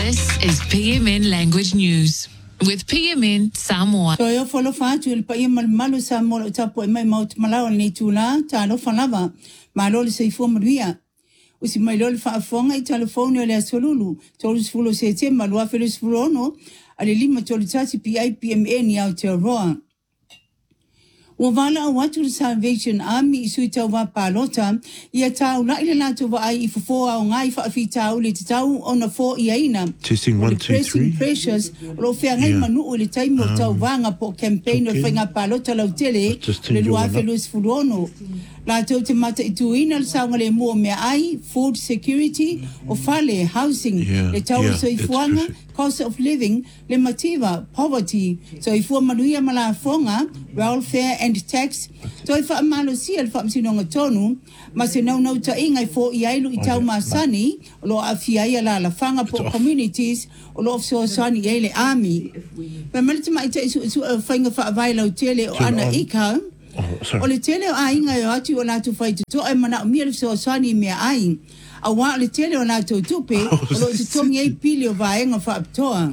This is PMN Language News with PMN Samoa. So yo follow fatu il paia malu Samoa tapo mai maut malawa ni tula talo falava malol se fo mria. Usi mai lol fa fonga I telefone le solulu tolus fulo se te malwa felus fulono ale lima tolitati PMN ya te roa. Wavala watu Salvation Army isuita wa palota ia tau la ile la tu wa ai ifo au ngai fa fitau le tau ona fo iaina. Testing 1 2 3. Precious lo fe ngai manu le taimo tau vanga po campaign o fenga palota la tele le lua felus fulono. La tau te mata ituina sa ngale mo me ai food security o fale housing le tau so ifuanga cost of living le mativa poverty so ifo manuia mala fonga welfare and tax so ifa malo si al fa msinonga tonu masino no ta inga fo iailu itau masani lo afia ia la fanga po communities lo so sani ile army pa maltima ita su fanga fa vaila tele o ana ika o le tele a inga yo ati o la tu fight to e mana mi so sani me ai a wa le tele o la tu tupe lo tu tongi e pili o vaenga fa toa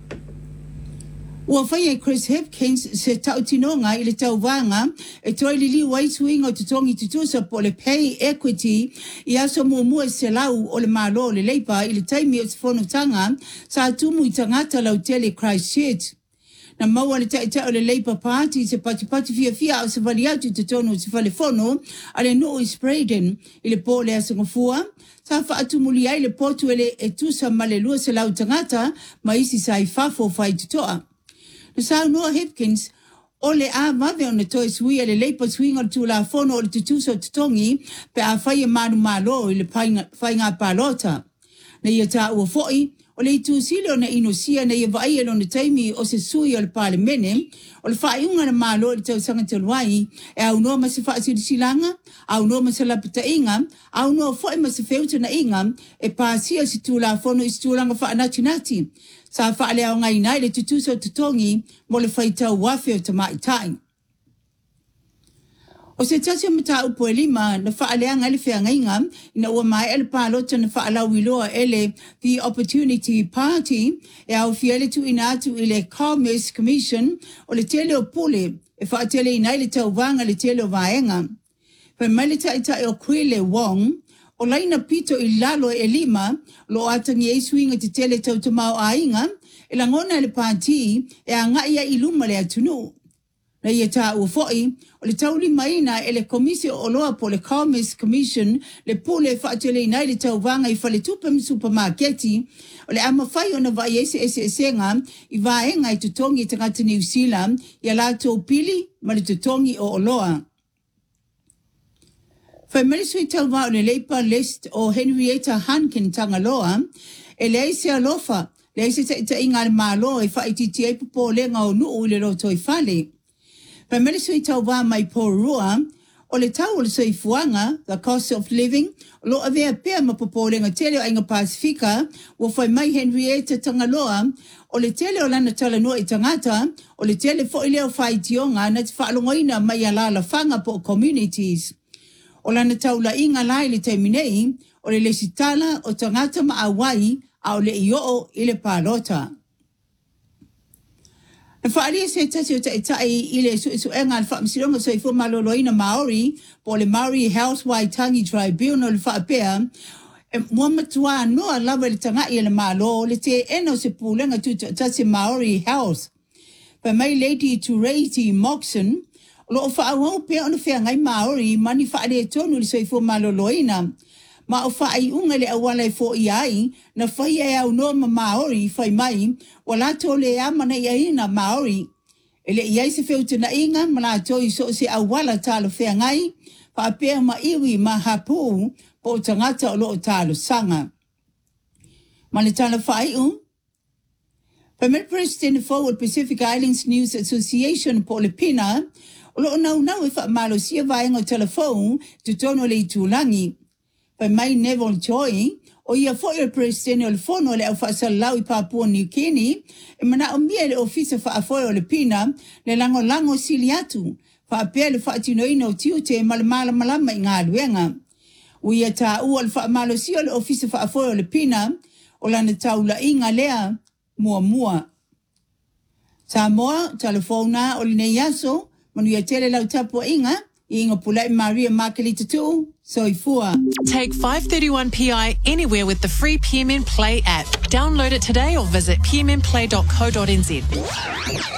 Ua whai Chris Hipkins se tautinonga I le tauvanga e toi lili wai suinga o tutongi tutusa po le pay equity I aso mua se lau o le malo le leipa I le taimi o tifono tanga sa tumu I tangata lau tele Christchurch. Na maua le taita o le Labour Party se pati fia o se vali atu tutono se fale fono ale no Spraden I le po le asangafua sa fa atumuli ai le potu ele e tusa malelua se lau tangata ma isi sa ifafo fai tutoa. Sa no Hipkins ole a mave on the toys we le Labour swing or to la fono o le tutuso tutongi pe a fai manu malo I le fainga palota. Na ia ta ua foi o le tu silo na inosia na ia vai no taimi o se sui o le parlemene o le faiunga na malo le tau sanga telwai e au no ma se fa silanga au no ma se la pitainga au no foi ma se feuta na inga e pa sia si tu la fono I stulanga fa nati sa fa le au ngai nai le tutuso tutongi mo le faita wafe o tamai tai O se tasi mata upo elima na whaaleanga ele whiangainga ina ua mai ele pālota na whaalawiloa ele The Opportunity Party e au fiele tu ina atu I le Commerce Commission o le tele o pule e whaatele ina ele tauvanga le tele o vaenga. Pai mai le taita o Kwile Wong o laina pito I lalo e lima lo atangi e swinga te tele tautamau ainga e langona le pāti e a ngaia I luma le atunu. Na ia tā ua foi, o le tauli maina e le komisi o loa po le Commerce Commission le pule whaatele inai le tauvanga I whale tupam supermarketi o le amawhai o na vai esenga I vaenga I tutongi tangata New Zealand I la tō pili ma le tutongi o loa. Whai marisui tauwa o le Labour list o Henrietta Hankin tangaloa e le eise alofa le eise ta inga le malo e whaititi e pupo lenga o nuu le roto I whale. Pai mele sui tau wā mai pōrua, o le tau o le sui fuanga, the cost of living, lo avea pēr ma popolenga tele o Inga Pasifika, wo whai mai Henrietta Tangaloa, o le tele o lana talanua I tangata, o le tele fo I leo whai tionga na te whaalongoina mai alala whanga po communities. O lana tau la inga lai le teiminei, o le lesitala o tangata ma awai, a o le ioo I le pālota. Na whaalia se tasi o tai I le su enga le whaamsilonga so I fu maloloina Maori po le Maori Health Waitangi Tribunal le whaapea e mua matua noa lawa le tangai le malo le te eno se pūlenga tu tasi Maori Health. Pa mai Lady Tureiti Moxon lo o whaawau pia ono whiangai Maori mani whaalia tonu le so I fu maloloina. Ma o whaai unga le awala I fo I ai, na whai e au noa ma Maori whai mai, wa la tō le amana I aina Maori. E le iai se wheuta na inga, ma la tō I so se awala tālo whiangai, pa apea ma iwi ma hapu, po tangata o loo tālo sanga. Ma le tālo whai un? Permanent President Forward Pacific Islands News Association po le pina, o loo nau e wha malo sia vaenga o telefon, tu tono le I tūlangi. Pai mai Neville Choi, o ia foi o presidente o le fono le au whaasalau I Papua New Guinea, e mana o mia le ofisa whaafoi o le pina, le lango sili atu, whaapea le whaatinoina o tiute ma le malama I ngā luenga. O ia tā ua le whaamalo si o le ofisa whaafoi o le pina, o o lana taula inga lea mua. Samoa, telefona o lina yaso, manu ia tele lau tapu inga, inga pulai Maria Makalita tu, soifua. Take 531PI anywhere with the free PMN Play app. Download it today or visit pmnplay.co.nz.